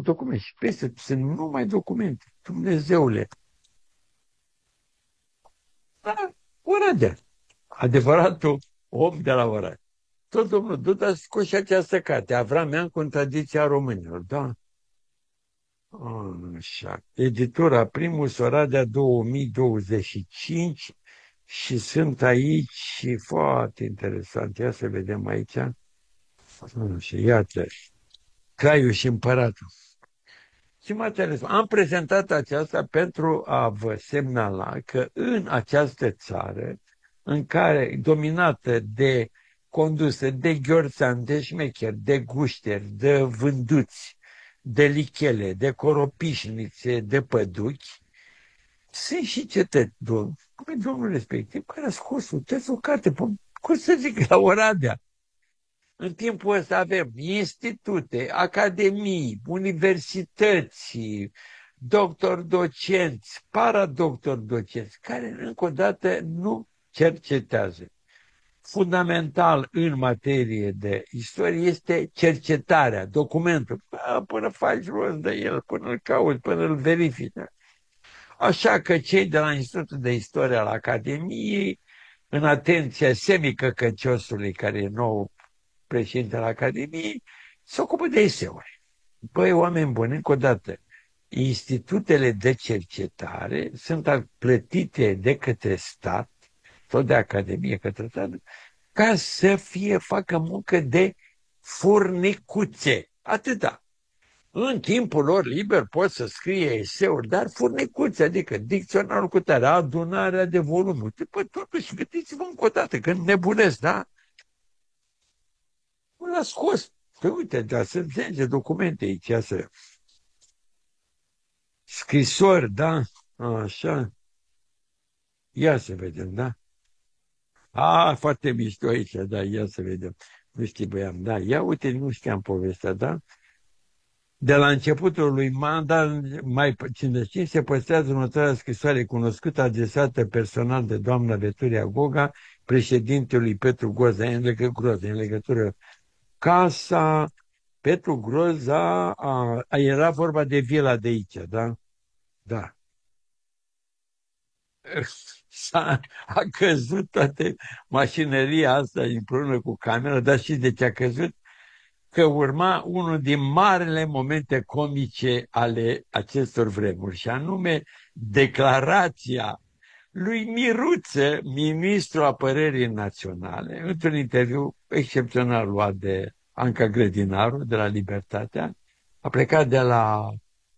documente. Și peste sunt numai documente. Dumnezeule! Da, Oradea. Adevăratul om de la Oradea. Tot domnul Duda scos și această carte, Avramean, contradicția românilor, da? Așa. Editura Primus, Oradea 2025 și sunt aici și foarte interesant. Ia să vedem aici. Așa, iată, Craiul și Împăratul. Și am prezentat aceasta pentru a vă semnala că în această țară, în care dominată de condusă de gheorțani, de șmecheri, de gușteri, de vânduți, de lichele, de coropișnițe, de păduchi, sunt și cetățeni, cum e domnul respectiv, care a scos o carte, cum să zic, la Oradea. În timpul ăsta avem institute, academii, universități, doctori-docenți, paradoctori-docenți, care încă o dată nu cercetează. Fundamental în materie de istorie este cercetarea, documentul. Până faci rost de el, până îl cauți, până îl verifici. Așa că cei de la Institutul de Istorie al Academiei, în atenția semicăcăciosului, care e nou președinte al Academiei, se ocupă de eseuri. Băi, oameni buni, încă o dată, institutele de cercetare sunt plătite de către stat, tot de Academie către stat, ca să facă muncă de furnicuțe. Atâta. În timpul lor liber pot să scrie eseuri, dar furnicuțe, adică dicționarul cu tare, adunarea de volumuri. Păi totuși, gândiți-vă încă o dată, că nebunesc, da? L-a scos. Păi uite, dar sunt 10 documente aici, să... Scrisori, da? Așa. Ia să vedem, da? Foarte mișto aici, da, ia să vedem. Nu știam, da, ia uite, nu știam povestea, da? De la începutul lui Manda, mai 55, se păstrează următoarea scrisoare cunoscută adresată personal de doamna Veturia Goga, președintelui Petru Groza, în legătură casa Petru Groza, era vorba de vila de aici, da? Da. A căzut toată mașinăria asta împreună cu camera, dar și de ce a căzut? Că urma unul din marele momente comice ale acestor vremuri, și anume declarația lui Miruță, ministrul apărării naționale, într-un interviu excepțional luat de Anca Grădinaru, de la Libertatea, a plecat de la...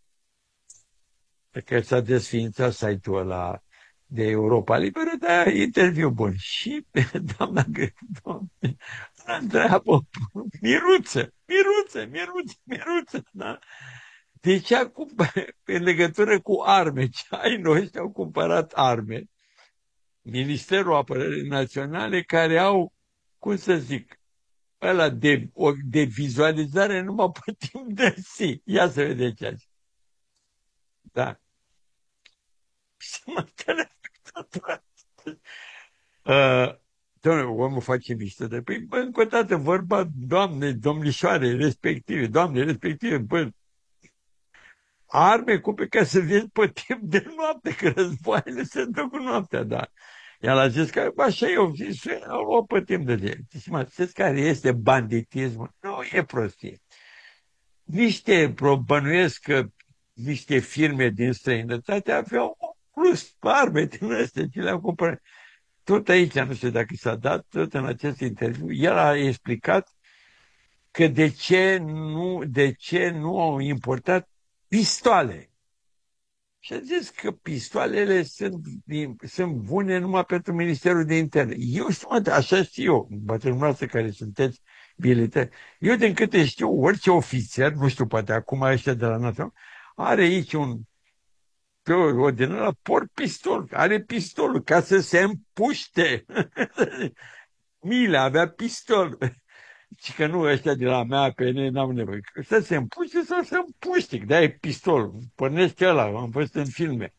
că s-a desființat site-ul ăla de Europa Liberă, dar interviu bun. Și doamna întreabă, Miruță, da? De ce în legătură cu arme, ce ai noștri au cumpărat arme? Ministerul Apărării Naționale, care au, cum să zic, ăla de vizualizare numai pe timp de zi. Ia să vedeți aici. Da. Și mă Dom'le, omul face mișto de... Păi, bă, încă o dată, vorba, doamne, domnișoare respective, doamne respective, bă, arme cupe ca să vezi pe timp de noapte, că războaiele se duc noaptea, da. El a zis că, așa eu, zis, au luat pe timp de zi. Și mă, știți care este banditismul? Nu, e prostie. Bănuiesc că niște firme din străinătate aveau plus arme din astea, ce le-au cumpărat. Tot aici, nu știu dacă s-a dat, tot în acest interviu, el a explicat că de ce nu au importat pistoale. Și a zis că pistoalele sunt bune numai pentru Ministerul de Interne. Eu știu, așa știu eu, bătrânoasă care sunteți militari. Eu, din câte știu, orice ofițer, nu știu, poate acum ăștia de la NATO, are aici o din ăla pistol, are pistolul ca să se împuște. Mile avea pistol. Și că nu, ăștia de la mea pe ei n-au nevoie. Să se împuște sau să împuște, de-aia e pistol. Pornește ăla, am văzut în filme.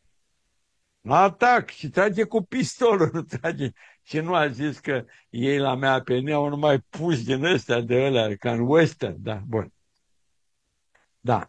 Atac și trage cu pistolul, nu trage. Și nu a zis că ei la mea pe ei au numai puși din ăstea de ăla, ca în western, da, bun. Da.